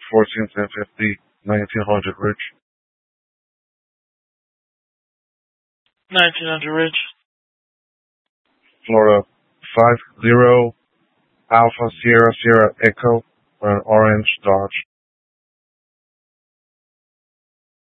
141050 1900 Ridge. 1900 Ridge. Florida 50 Alpha Sierra Sierra Echo, an orange Dodge.